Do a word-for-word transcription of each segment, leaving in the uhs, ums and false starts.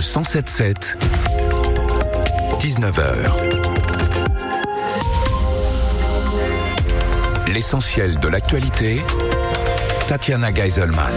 cent sept sept, dix-neuf heures. L'essentiel de l'actualité, Tatiana Geiselman.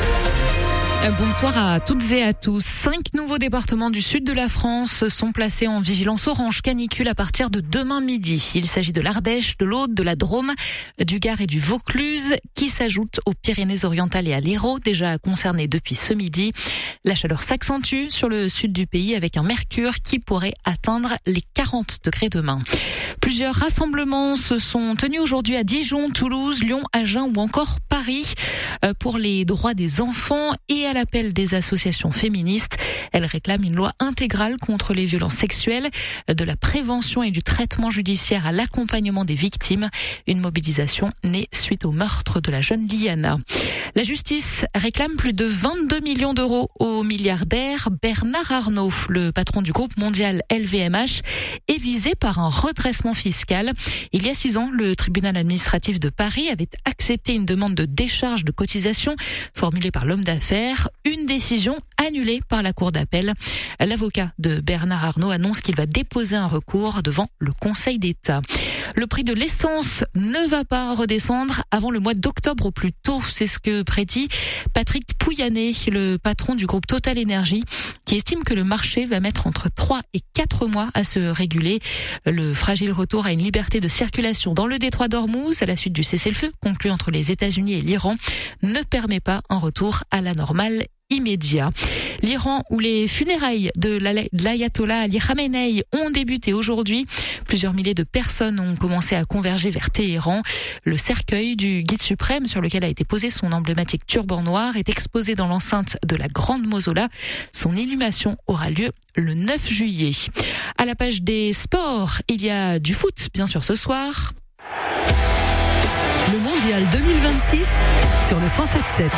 Bonsoir à toutes et à tous. Cinq nouveaux départements du sud de la France sont placés en vigilance orange canicule à partir de demain midi. Il s'agit de l'Ardèche, de l'Aude, de la Drôme, du Gard et du Vaucluse qui s'ajoutent aux Pyrénées-Orientales et à l'Hérault, déjà concernés depuis ce midi. La chaleur s'accentue sur le sud du pays avec un mercure qui pourrait atteindre les quarante degrés demain. Plusieurs rassemblements se sont tenus aujourd'hui à Dijon, Toulouse, Lyon, Agen ou encore Paris pour les droits des enfants et à l'appel des associations féministes. Elles réclament une loi intégrale contre les violences sexuelles, de la prévention et du traitement judiciaire à l'accompagnement des victimes. Une mobilisation née suite au meurtre de la jeune Liana. La justice réclame plus de vingt-deux millions d'euros au milliardaire Bernard Arnault. Le patron du groupe mondial L V M H est visé par un redressement fiscal. Il y a six ans, le tribunal administratif de Paris avait accepté une demande de décharge de cotisation formulée par l'homme d'affaires. Une décision annulée par la cour d'appel. L'avocat de Bernard Arnault annonce qu'il va déposer un recours devant le Conseil d'État. Le prix de l'essence ne va pas redescendre avant le mois d'octobre au plus tôt. C'est ce que prédit Patrick Pouyanné, le patron du groupe Total Énergie, qui estime que le marché va mettre entre trois et quatre mois à se réguler. Le fragile retour à une liberté de circulation dans le détroit d'Ormuz, à la suite du cessez-le-feu conclu entre les États-Unis et l'Iran, ne permet pas un retour à la normale immédiat. L'Iran, où les funérailles de l'ayatollah Ali Khamenei ont débuté aujourd'hui. Plusieurs milliers de personnes ont commencé à converger vers Téhéran. Le cercueil du guide suprême sur lequel a été posé son emblématique turban noir est exposé dans l'enceinte de la grande mausolée. Son inhumation aura lieu le neuf juillet. À la page des sports, il y a du foot, bien sûr, ce soir. Le mondial deux mille vingt-six sur le cent sept sept.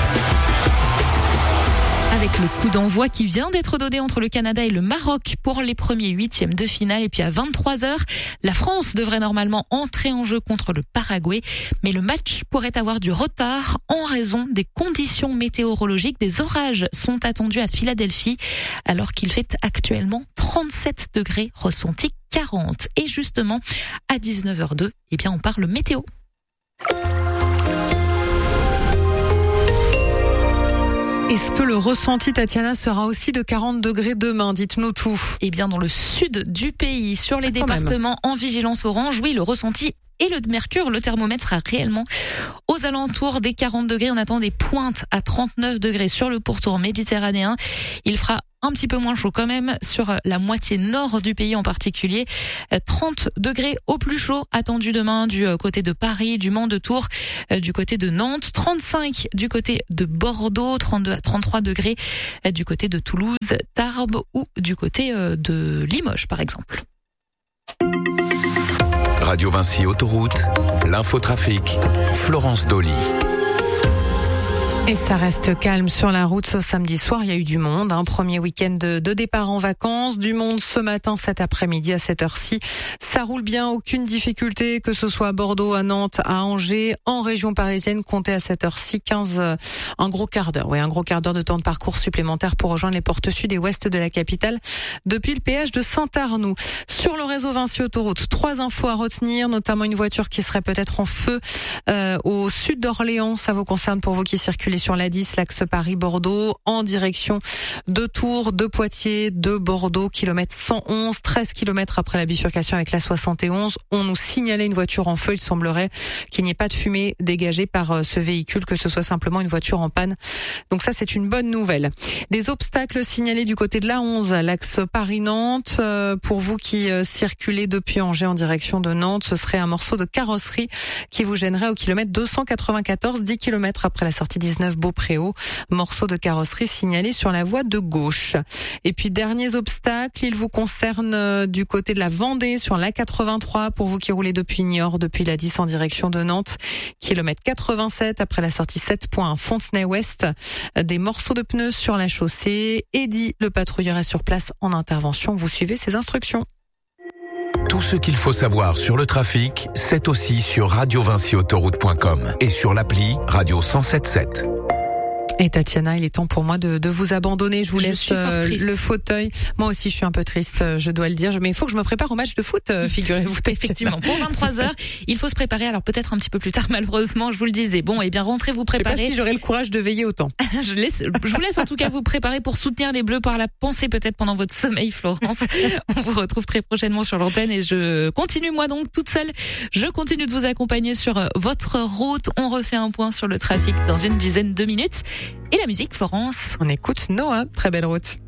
Avec le coup d'envoi qui vient d'être donné entre le Canada et le Maroc pour les premiers huitièmes de finale. Et puis à vingt-trois heures, la France devrait normalement entrer en jeu contre le Paraguay. Mais le match pourrait avoir du retard en raison des conditions météorologiques. Des orages sont attendus à Philadelphie alors qu'il fait actuellement trente-sept degrés, ressenti quarante. Et justement, à dix-neuf heures deux, eh bien on parle météo. Est-ce que le ressenti, Tatiana, sera aussi de quarante degrés demain? Dites-nous tout. Eh bien, dans le sud du pays, sur les ah, départements en vigilance orange, oui, le ressenti et le mercure, le thermomètre sera réellement aux alentours des quarante degrés. On attend des pointes à trente-neuf degrés sur le pourtour méditerranéen. Il fera un petit peu moins chaud quand même sur la moitié nord du pays en particulier. trente degrés au plus chaud attendu demain du côté de Paris, du Mans, de Tours, du côté de Nantes. trente-cinq du côté de Bordeaux, trente-deux à trente-trois degrés du côté de Toulouse, Tarbes ou du côté de Limoges par exemple. Radio Vinci Autoroute, l'infotrafic, Florence Dolly. Et ça reste calme sur la route ce samedi soir. Il y a eu du monde. Un hein. Premier week-end de, de départ en vacances. Du monde ce matin, cet après-midi à cette heure-ci. Ça roule bien, aucune difficulté, que ce soit à Bordeaux, à Nantes, à Angers, en région parisienne. Comptez à cette heure-ci quinze, un gros quart d'heure. Oui, un gros quart d'heure de temps de parcours supplémentaire pour rejoindre les portes sud et ouest de la capitale depuis le péage de Saint-Arnoux. Sur le réseau Vinci Autoroute, trois infos à retenir, notamment une voiture qui serait peut-être en feu euh, au sud d'Orléans. Ça vous concerne pour vous qui circulez sur l'A dix, l'axe Paris-Bordeaux, en direction de Tours, de Poitiers, de Bordeaux, kilomètre cent onze, treize kilomètres après la bifurcation avec la soixante et onze. On nous signalait une voiture en feu. Il semblerait qu'il n'y ait pas de fumée dégagée par ce véhicule, que ce soit simplement une voiture en panne. Donc ça, c'est une bonne nouvelle. Des obstacles signalés du côté de l'A onze, l'axe Paris-Nantes. Pour vous qui circulez depuis Angers en direction de Nantes, ce serait un morceau de carrosserie qui vous gênerait au kilomètre deux cent quatre-vingt-quatorze, dix kilomètres après la sortie dix-neuf Beaupréau, morceau de carrosserie signalé sur la voie de gauche. Et puis derniers obstacles, ils vous concernent du côté de la Vendée sur l'A quatre-vingt-trois pour vous qui roulez depuis Niort, depuis l'A dix en direction de Nantes, kilomètre quatre-vingt-sept après la sortie sept points Fontenay-Ouest. Des morceaux de pneus sur la chaussée. Eddy, le patrouilleur, est sur place en intervention. Vous suivez ses instructions. Tout ce qu'il faut savoir sur le trafic, c'est aussi sur radio vinci autoroute point com et sur l'appli Radio cent sept sept. Et Tatiana, il est temps pour moi de, de vous abandonner. Je vous je laisse euh, le fauteuil. Moi aussi, je suis un peu triste, je dois le dire. Mais il faut que je me prépare au match de foot, figurez-vous. Effectivement, pour vingt-trois heures, il faut se préparer. Alors peut-être un petit peu plus tard, malheureusement, je vous le disais. Bon, eh bien, rentrez vous préparer. Je sais pas si j'aurai le courage de veiller autant. je, laisse, je vous laisse en tout cas vous préparer pour soutenir les Bleus par la pensée, peut-être pendant votre sommeil, Florence. On vous retrouve très prochainement sur l'antenne et je continue, moi donc, toute seule. Je continue de vous accompagner sur votre route. On refait un point sur le trafic dans une dizaine de minutes. Et la musique, Florence. On écoute Noah. Très belle route.